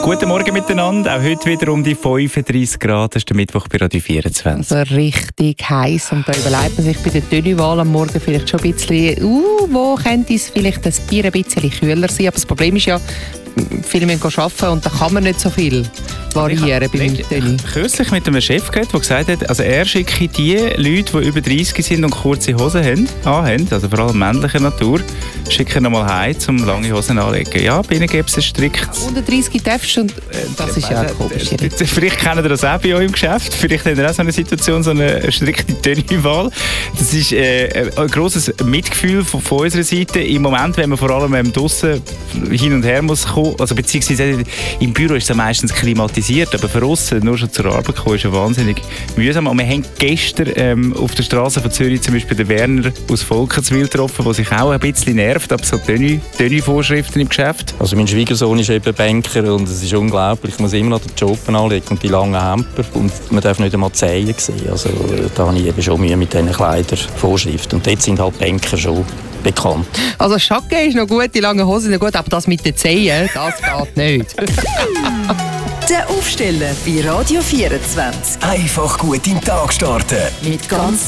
Guten Morgen miteinander. Auch heute wieder um die 35 Grad. Das ist der Mittwoch bei Radio 24. Also richtig heiß. Und da überlegt man sich bei der Tönniwahl am Morgen vielleicht schon ein bisschen, wo könnte es vielleicht ein Bier ein bisschen kühler sein. Aber das Problem ist ja, viele müssen arbeiten und da kann man nicht so viel variieren beim Tönni. Kürzlich mit einem Chef geredet, der gesagt hat, also er schicke die Leute, die über 30 sind und kurze Hosen haben, also vor allem männlicher Natur, schicken nochmal heim, um lange Hosen anzulegen. Ja, bei ihnen gibt es ein striktes... Unter 30 darfst du und das ist ja komisch. Vielleicht kennt ihr das auch bei euch im Geschäft. Vielleicht habt ihr auch so eine Situation, so eine strikte Tönniwahl. Das ist ein grosses Mitgefühl von unserer Seite. Im Moment, wenn man vor allem draussen hin und her muss kommen, also beziehungsweise im Büro ist es meistens klimatisiert, aber für uns nur schon zur Arbeit kommen ist ja wahnsinnig mühsam. Und wir haben gestern auf der Straße von Zürich zum Beispiel den Werner aus Volkenswil getroffen, der sich auch ein bisschen nervt, aber so Tönni-Vorschriften im Geschäft. Also mein Schwiegersohn ist eben Banker und es ist unglaublich. Ich muss immer noch den Job anlegen und die langen Hemper und man darf nicht einmal die Zehen sehen. Also da habe ich eben schon Mühe mit diesen Kleidervorschriften. Und dort sind halt Banker schon bekannt. Also Schacke ist noch gut, die langen Hosen sind noch gut, aber das mit den Zehen, das geht nicht. Der Aufsteller bei Radio 24. Einfach gut in den Tag starten. Mit ganz